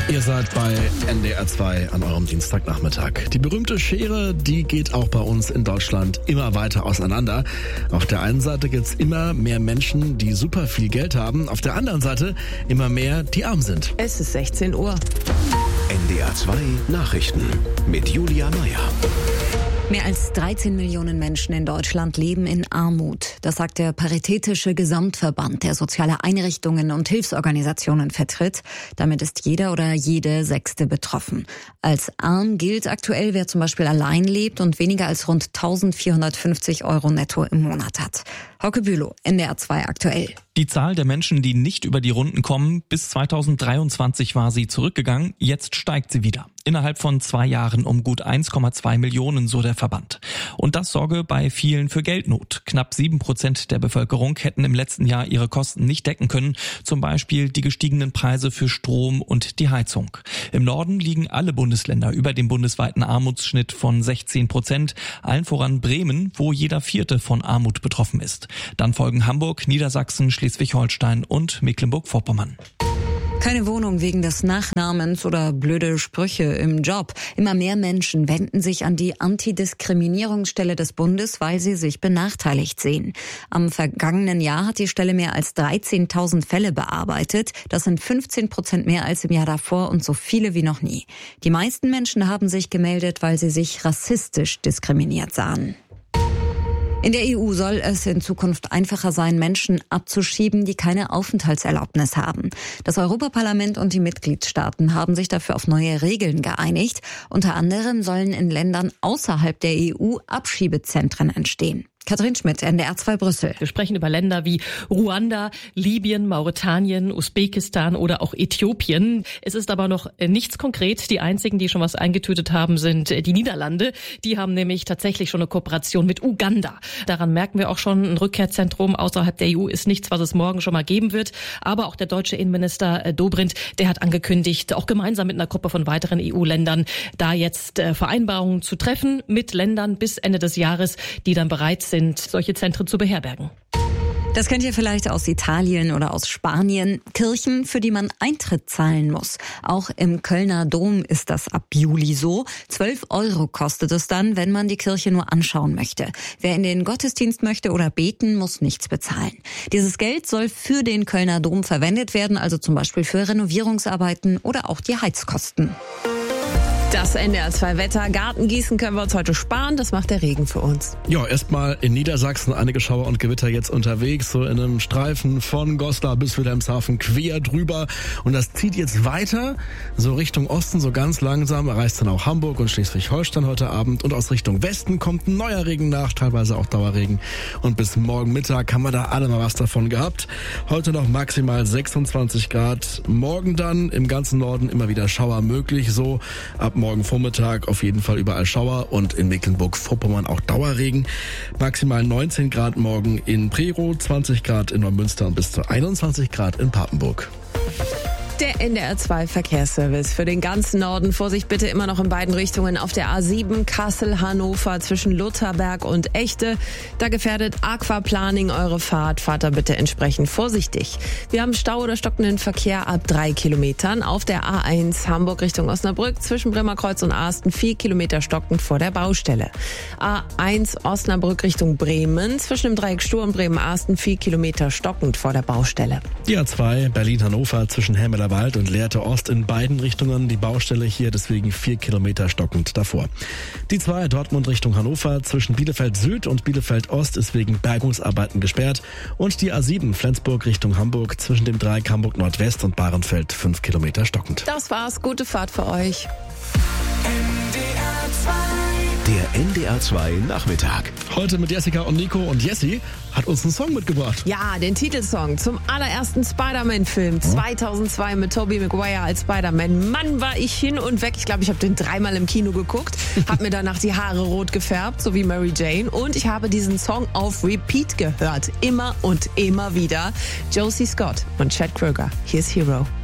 Ihr seid bei NDR 2 an eurem Dienstagnachmittag. Die berühmte Schere, die geht auch bei uns in Deutschland immer weiter auseinander. Auf der einen Seite gibt's immer mehr Menschen, die super viel Geld haben. Auf der anderen Seite immer mehr, die arm sind. Es ist 16 Uhr. NDR 2 Nachrichten mit Julia Meyer. Mehr als 13 Millionen Menschen in Deutschland leben in Armut. Das sagt der Paritätische Gesamtverband, der soziale Einrichtungen und Hilfsorganisationen vertritt. Damit ist jeder oder jede Sechste betroffen. Als arm gilt aktuell, wer zum Beispiel allein lebt und weniger als rund 1.450 € netto im Monat hat. Hauke Bülow, NDR 2 aktuell. Die Zahl der Menschen, die nicht über die Runden kommen, bis 2023 war sie zurückgegangen, jetzt steigt sie wieder. Innerhalb von 2 Jahren um gut 1,2 Millionen, so der Verband. Und das sorge bei vielen für Geldnot. Knapp 7% der Bevölkerung hätten im letzten Jahr ihre Kosten nicht decken können, zum Beispiel die gestiegenen Preise für Strom und die Heizung. Im Norden liegen alle Bundesländer über dem bundesweiten Armutsschnitt von 16%, allen voran Bremen, wo jeder Vierte von Armut betroffen ist. Dann folgen Hamburg, Niedersachsen, Schleswig-Holstein und Mecklenburg-Vorpommern. Keine Wohnung wegen des Nachnamens oder blöde Sprüche im Job. Immer mehr Menschen wenden sich an die Antidiskriminierungsstelle des Bundes, weil sie sich benachteiligt sehen. Am vergangenen Jahr hat die Stelle mehr als 13.000 Fälle bearbeitet. Das sind 15% mehr als im Jahr davor und so viele wie noch nie. Die meisten Menschen haben sich gemeldet, weil sie sich rassistisch diskriminiert sahen. In der EU soll es in Zukunft einfacher sein, Menschen abzuschieben, die keine Aufenthaltserlaubnis haben. Das Europaparlament und die Mitgliedstaaten haben sich dafür auf neue Regeln geeinigt. Unter anderem sollen in Ländern außerhalb der EU Abschiebezentren entstehen. Katrin Schmidt, NDR 2 Brüssel. Wir sprechen über Länder wie Ruanda, Libyen, Mauretanien, Usbekistan oder auch Äthiopien. Es ist aber noch nichts konkret. Die einzigen, die schon was eingetütet haben, sind die Niederlande. Die haben nämlich tatsächlich schon eine Kooperation mit Uganda. Daran merken wir auch schon, ein Rückkehrzentrum außerhalb der EU ist nichts, was es morgen schon mal geben wird. Aber auch der deutsche Innenminister Dobrindt, der hat angekündigt, auch gemeinsam mit einer Gruppe von weiteren EU-Ländern, da jetzt Vereinbarungen zu treffen mit Ländern bis Ende des Jahres, die dann bereit sind, solche Zentren zu beherbergen. Das kennt ihr vielleicht aus Italien oder aus Spanien. Kirchen, für die man Eintritt zahlen muss. Auch im Kölner Dom ist das ab Juli so. 12 € kostet es dann, wenn man die Kirche nur anschauen möchte. Wer in den Gottesdienst möchte oder beten, muss nichts bezahlen. Dieses Geld soll für den Kölner Dom verwendet werden, also zum Beispiel für Renovierungsarbeiten oder auch die Heizkosten. Das NDR 2 Wetter. Gartengießen können wir uns heute sparen. Das macht der Regen für uns. Ja, erstmal in Niedersachsen einige Schauer und Gewitter jetzt unterwegs, so in einem Streifen von Goslar bis Wilhelmshaven quer drüber. Und das zieht jetzt weiter, so Richtung Osten, so ganz langsam, erreicht dann auch Hamburg und Schleswig-Holstein heute Abend. Und aus Richtung Westen kommt ein neuer Regen nach, teilweise auch Dauerregen. Und bis morgen Mittag haben wir da alle mal was davon gehabt. Heute noch maximal 26 Grad. Morgen dann im ganzen Norden immer wieder Schauer möglich, so ab morgen Vormittag auf jeden Fall überall Schauer und in Mecklenburg-Vorpommern auch Dauerregen. Maximal 19 Grad morgen in Prerow, 20 Grad in Neumünster und bis zu 21 Grad in Papenburg. Der NDR 2 Verkehrsservice für den ganzen Norden. Vorsicht bitte immer noch in beiden Richtungen auf der A7 Kassel-Hannover zwischen Lutherberg und Echte. Da gefährdet Aquaplaning eure Fahrt. Fahrt da bitte entsprechend vorsichtig. Wir haben Stau oder stockenden Verkehr ab 3 Kilometern auf der A1 Hamburg Richtung Osnabrück zwischen Bremerkreuz und Asten 4 Kilometer stockend vor der Baustelle. A1 Osnabrück Richtung Bremen zwischen dem Dreieck Stur und Bremen-Asten 4 Kilometer stockend vor der Baustelle. Die A2 Berlin-Hannover zwischen Helmeler Wald und Lehrte Ost in beiden Richtungen. Die Baustelle hier deswegen 4 Kilometer stockend davor. Die 2 Dortmund Richtung Hannover zwischen Bielefeld Süd und Bielefeld Ost ist wegen Bergungsarbeiten gesperrt. Und die A7 Flensburg Richtung Hamburg zwischen dem Dreieck Hamburg Nordwest und Bahrenfeld 5 Kilometer stockend. Das war's. Gute Fahrt für euch. Der NDR 2 Nachmittag. Heute mit Jessica und Nico, und Jessie hat uns einen Song mitgebracht. Ja, den Titelsong zum allerersten Spider-Man-Film 2002 mit Tobey Maguire als Spider-Man. Mann, war ich hin und weg. Ich glaube, ich habe den 3-mal im Kino geguckt, habe mir danach die Haare rot gefärbt, so wie Mary Jane, und ich habe diesen Song auf Repeat gehört. Immer und immer wieder. Josie Scott und Chad Kroeger. Here's Hero.